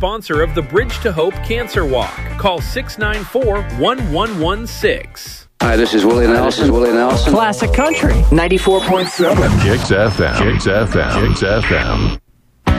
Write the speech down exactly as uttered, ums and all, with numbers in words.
sponsor of the Bridge to Hope Cancer Walk. Call six nine four, one one one six. Hi, this is Willie Nelson. This is Willie Nelson. Classic Country ninety-four point seven. Kicks F M. Kicks F M. Kicks F M.